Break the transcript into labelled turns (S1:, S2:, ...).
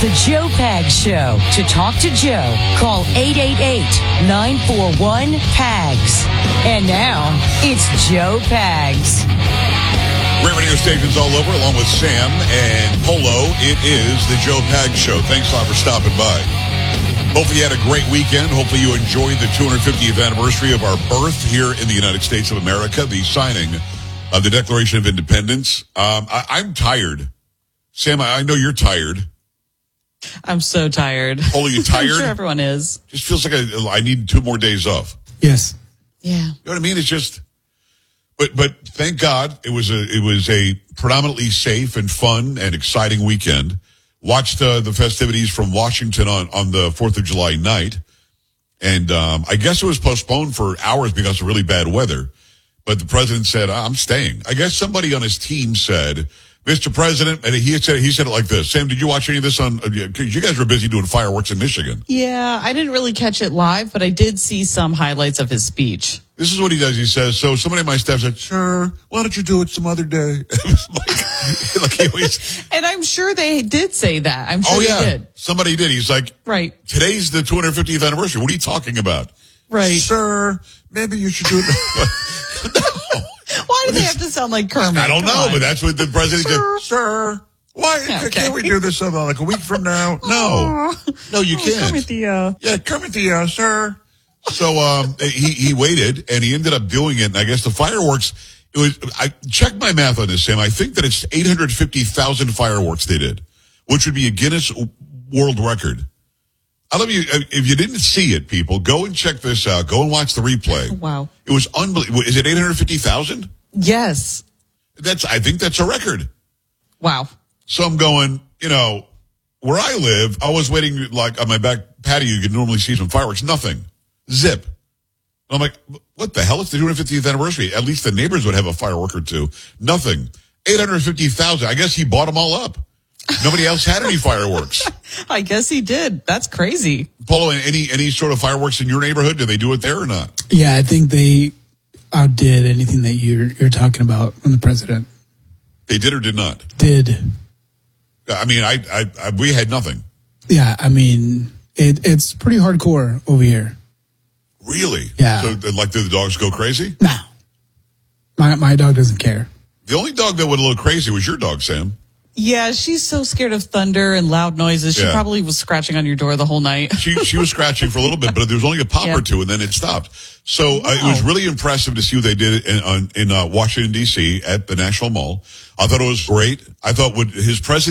S1: The Joe Pags Show. To talk to Joe, call 888-941-PAGS. And now, it's Joe Pags.
S2: Great radio stations all over, along with Sam and Polo. It is the Joe Pags Show. Thanks a lot for stopping by. Hopefully you had a great weekend. Hopefully you enjoyed the 250th anniversary of our birth here in the United States of America, the signing of the Declaration of Independence. I'm tired. Sam, I know you're tired.
S3: I'm so tired.
S2: Polo, you tired?
S3: I'm sure everyone is.
S2: Just feels like I need 2 more days off.
S4: Yes.
S3: Yeah.
S2: You know what I mean? It's just, but thank God it was a predominantly safe and fun and exciting weekend. Watched the festivities from Washington on the 4th of July night. And I guess it was postponed for hours because of really bad weather. But the president said, I'm staying. I guess somebody on his team said, Mr. President, and he said it like this. Sam, did you watch any of this because you guys were busy doing fireworks in Michigan.
S3: Yeah, I didn't really catch it live, but I did see some highlights of his speech.
S2: This is what he does. He says, so somebody on my staff said, sir, why don't you do it some other day? like he always,
S3: and I'm sure they did say that. I'm sure they did.
S2: Somebody did. He's like,
S3: right.
S2: Today's the 250th anniversary. What are you talking about?
S3: Right.
S2: Sir, maybe you should do it. No.
S3: Why do they have to sound like Kermit?
S2: I don't know, but that's what the president said. Sir, why can't we do this like a week from now? No, you can't.
S3: Kermit the,
S2: Kermit the, sir. So he waited, and he ended up doing it. And I guess the fireworks. I checked my math on this, Sam. I think that it's 850,000 fireworks they did, which would be a Guinness World Record. I love you. If you didn't see it, people, go and check this out. Go and watch the replay.
S3: Wow.
S2: It was unbelievable. Is it 850,000?
S3: Yes.
S2: I think that's a record.
S3: Wow.
S2: So I'm going, where I live, I was waiting like on my back patio. You could normally see some fireworks. Nothing. Zip. I'm like, what the hell? It's the 250th anniversary. At least the neighbors would have a firework or two. Nothing. 850,000. I guess he bought them all up. Nobody else had any fireworks.
S3: I guess he did. That's crazy.
S2: Polo, any sort of fireworks in your neighborhood? Do they do it there or not?
S4: Yeah, I think they outdid anything that you're talking about from the president.
S2: They did or did not?
S4: Did.
S2: I mean, we had nothing.
S4: Yeah, I mean, it's pretty hardcore over here.
S2: Really?
S4: Yeah.
S2: So, did the dogs go crazy?
S4: No. My dog doesn't care.
S2: The only dog that went a little crazy was your dog, Sam.
S3: Yeah, she's so scared of thunder and loud noises. She probably was scratching on your door the whole night.
S2: She was scratching for a little bit, but there was only a pop or two, and then it stopped. So it was really impressive to see what they did in Washington, D.C. at the National Mall. I thought it was great. I thought his presence